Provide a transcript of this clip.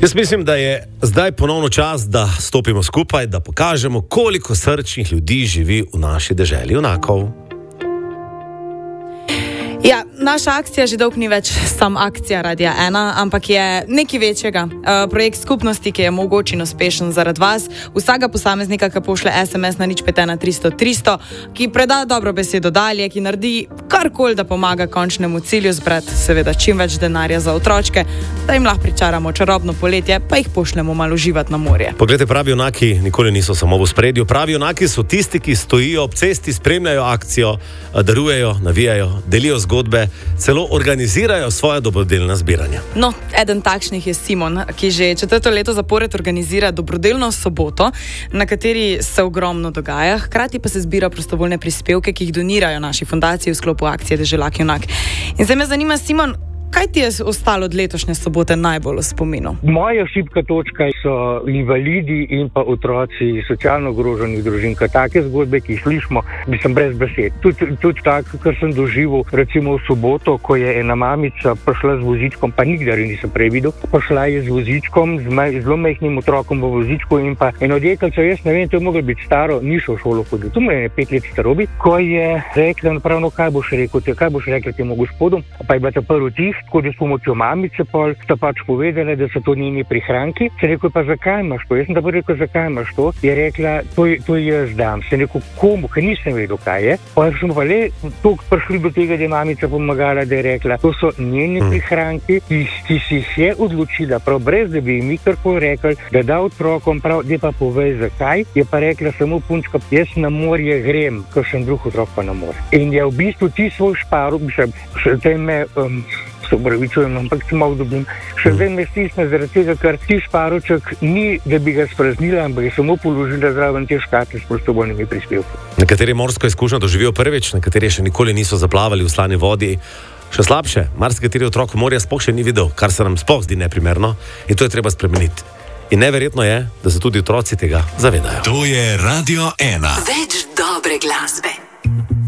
Jaz mislim, da je zdaj ponovno čas, da stopimo skupaj, da pokažemo, koliko srčnih ljudi živi v naši deželi junakov. Ja, naša akcija že dolgo ni več sam akcija Radia 1, ampak je nekaj večjega. Projekt skupnosti, ki je mogoče in uspešen zaradi vas, vsakega posameznika, ki pošle SMS na 051-300-300, ki preda dobro besedo dalje, ki naredi karkoli, da pomaga končnemu cilju zbrati seveda čim več denarja za otročke, da jim lahko pričaramo čarobno poletje, pa jih pošljemo malo uživati na morje. Poglejte, pravi junaki nikoli niso samo v spredju. Pravi junaki so tisti, ki stojijo ob cesti, spremljajo akcijo, darujejo, navijajo, delijo zgodbe, celo organizirajo svoje dobrodelna zbiranja. No, eden takšnih je Simon, ki že 4. leto zapored organizira dobrodelno soboto, na kateri se ogromno dogaja, hkrati pa se zbira prostovoljne prispevke, ki jih donirajo naši fundaciji v sklopu akcije Deželak junak. In zdaj me zanima, Simon, kaj ti je ostalo od letošnje sobote najbolj v spominu? Moja šibka točka so invalidi in pa otroci socialno ogroženih družin. Take zgodbe, ki jih slišimo, mislim brez besed. Tudi tako, kar sem doživel, recimo v soboto, ko je ena mamica prišla z vozičkom, pa nikdar nisem prej videl, prišla je z vozičkom, z zelo majhnim otrokom v vozičku in pa eno deklico, jaz ne vem, to je moglo biti staro, ni šel v šolo hodil. Tu je 5 let starobi, ko je rekla, napravno, kaj boš rekla temu gospodu, pa je bila ta prvi tih, tako da s pomočjo mamice pol sta pač povedala, da so to njeni prihranki. Se rekel, pa zakaj imaš to? Jaz sem tako rekel, zakaj imaš to? Je rekla, to jaz dam. Se rekel, komu? Ker nisem vedel, kaj je. Pa smo pa le prišli do tega, da je mamica pomagala, da je rekla, to so njeni prihranki, ki si jih je odločila, prav brez, da bi mi karkoli rekli, da da otrokom prav, da pa povej zakaj. Je pa rekla samo punčka, jaz na morje grem, ker sem drug otrok pa na morje. In je v bistvu ti svoj šparu, se obravičujem, ampak se malo dobim. Še zdaj me stisne zaradi tega, ker ti šparoček ni, da bi ga spraznila, ampak je samo položila zraven te škatle s prostovoljnimi prispevki. Nekateri morsko izkušnjo doživijo prvič, nekateri še nikoli niso zaplavali v slani vodi. Še slabše, marsikateri otrok morja sploh še ni videl, kar se nam sploh zdi neprimerno in to je treba spremeniti. In neverjetno je, da se tudi otroci tega zavedajo. To je Radio 1. Več dobre glasbe.